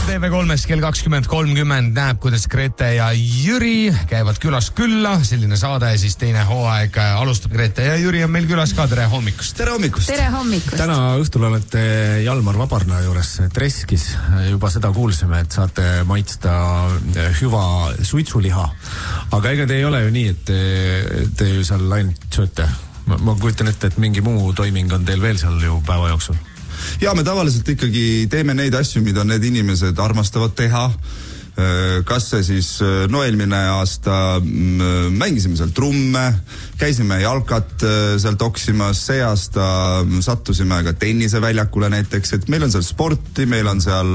TV3-s kell 20:30 näeb, kuidas Grete ja Jüri käivad külas külla. Selline saade siis teine hooaeg alustab. Grete ja Jüri on meil külas ka. Tere hommikust. Tere hommikust. Tere hommikust. Täna õhtul olete Jalmar Vabarna juures Treskis. Juba seda kuulsime, et saate maitsta hüva suitsuliha. Aga ega te ei ole ju nii, et te ju seal ainult sööte. Ma kujutan ette, et mingi muu toiming on teil veel seal ju päeva jooksul. Ja me tavaliselt ikkagi teeme neid asju, mida need inimesed armastavad teha. Kas see siis eelmine aasta mängisime seal trumme, käisime jalkat seal toksimas, see aasta sattusime ka tenniseväljakule näiteks, et meil on seal sporti, meil on seal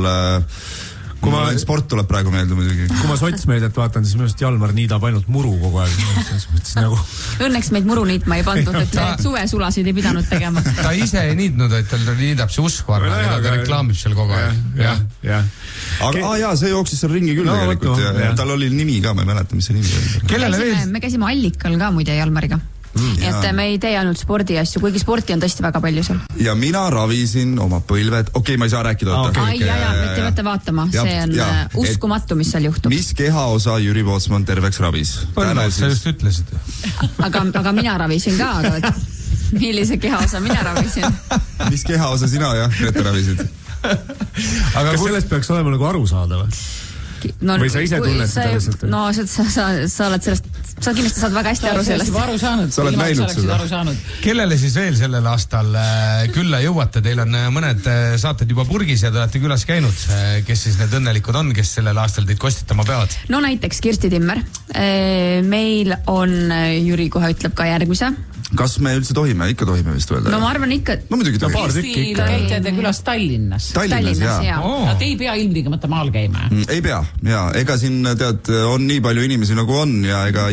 sport tuleb praegu meelde muidugi. Kui ma sotsmeediat vaatan, siis minust Jalmar niidab ainult muru kogu aeg. Nagu... Õnneks meid muru niitma ei pandud, et suvesulasid ei pidanud tegema. Ta ise ei niitnud, et tal niidab see Uskvarna, keda ta reklaamib seal kogu aeg. Aga see jooksis seal ringi küll tegelikult ja tal oli nimi ka, ma ei mäleta, mis see nimi oli. Me käisime Allikal ka muide Jalmariga. Et me ei tee ainult spordi asju, kuigi sporti on tõesti väga palju seal. Ja mina ravisin oma põlved. Okei, ma ei saa rääkida. Te võite vaatama. See on uskumatu, mis seal juhtub. Mis kehaosa Jüri Pootsman terveks ravis? Põlved, sa just ütlesid. Aga mina ravisin ka, aga millise kehaosa mina ravisin? Mis kehaosa sina Grete ravisid? Kas sellest peaks olema nagu aru saada või? Või sa ise tunned seda lihtsalt? No, sa oled sellest, sa kindlasti saad väga hästi aru sellest. Sa oled näinud seda. Kellele siis veel sellel aastal külla jõuate? Teil on mõned saated juba purgis ja te olete külas käinud. Kes siis need õnnelikud on, kes sellel aastal teid kostitama peavad? No näiteks Kirsti Timmer. Meil on, Jüri kohe ütleb ka järgmise. Kas me üldse tohime? Ikka tohime vist öelda? No ma arvan ikka... No muidugi tohime. Kirsti käite te külas Tallinnas. Tallinnas, jaa. Te ei pea ilmtingimata maal käima. Ei pea, jaa. Ega siin, on nii palju inimesi nagu on ja ega